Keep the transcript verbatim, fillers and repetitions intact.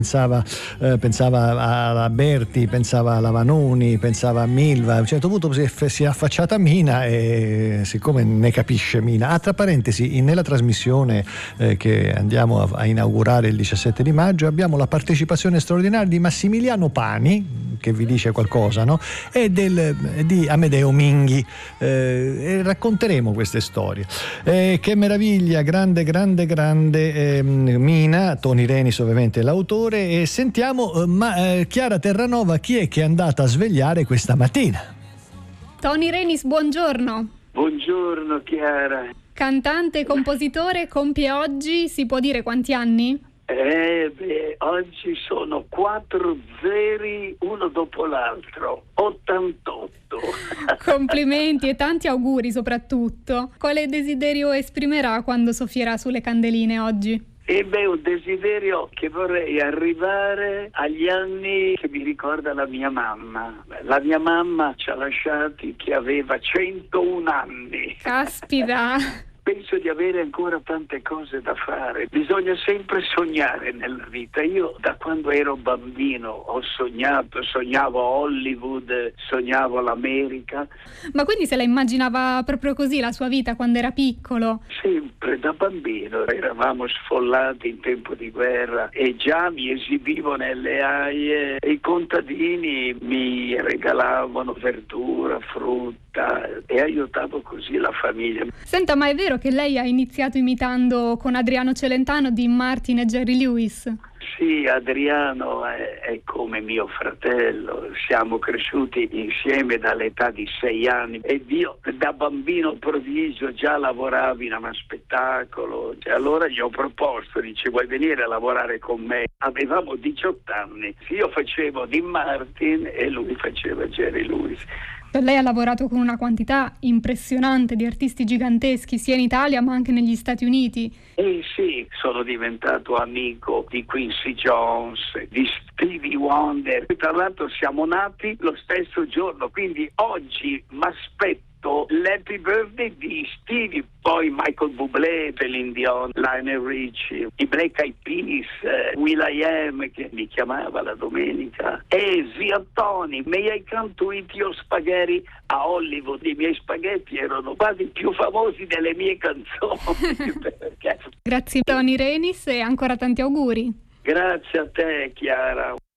Pensava, eh, pensava a Berti, pensava alla Vanoni, pensava a Milva. A un certo punto si è, si è affacciata Mina e siccome ne capisce Mina. Ah, tra parentesi, nella trasmissione eh, che andiamo a, a inaugurare il diciassette di maggio abbiamo la partecipazione straordinaria di Massimiliano Pani, che vi dice qualcosa, no? E del, di Amedeo Minghi. Eh, e racconteremo queste storie. Eh, che meraviglia, grande, grande, grande eh, Mina. Tony Renis ovviamente è l'autore. E sentiamo, ma eh, Chiara Terranova, chi è che è andata a svegliare questa mattina? Tony Renis, buongiorno. Buongiorno Chiara. Cantante e compositore, compie oggi, si può dire quanti anni? Eh beh, oggi sono quattro zeri uno dopo l'altro, ottantotto. Complimenti e tanti auguri soprattutto. Quale desiderio esprimerà quando soffierà sulle candeline oggi? E beh, un desiderio che vorrei arrivare agli anni che mi ricorda la mia mamma. La mia mamma ci ha lasciati che aveva centouno anni. Caspita! Penso di avere ancora tante cose da fare. Bisogna sempre sognare nella vita. Io da quando ero bambino ho sognato, sognavo Hollywood, sognavo l'America. Ma quindi se la immaginava proprio così la sua vita quando era piccolo? Sempre da bambino. Eravamo sfollati in tempo di guerra e già mi esibivo nelle aie e i contadini mi regalavano verdura, frutta e aiutavo così la famiglia. Senta, ma è vero che lei ha iniziato imitando con Adriano Celentano, Dean Martin e Jerry Lewis? Sì, Adriano è, è come mio fratello, siamo cresciuti insieme dall'età di sei anni ed io da bambino prodigio già lavoravo in uno spettacolo, cioè, allora gli ho proposto, dice vuoi venire a lavorare con me? Avevamo diciotto anni, io facevo Dean Martin e lui faceva Jerry Lewis. Per lei ha lavorato con una quantità impressionante di artisti giganteschi sia in Italia ma anche negli Stati Uniti. Eh sì, sono diventato amico di Quincy Jones, di Stevie Wonder. Tra l'altro siamo nati lo stesso giorno, quindi oggi mi aspetto l'Happy Birthday di Stevie, poi Michael Bublé, Celine Dion, Lionel Richie, i Black Eyed Peas, uh, will.i.am che mi chiamava la domenica e zio Tony, May I Come to Eat Your Spaghetti a Hollywood. I miei spaghetti erano quasi più famosi delle mie canzoni. Perché... Grazie Tony Renis e ancora tanti auguri. Grazie a te Chiara.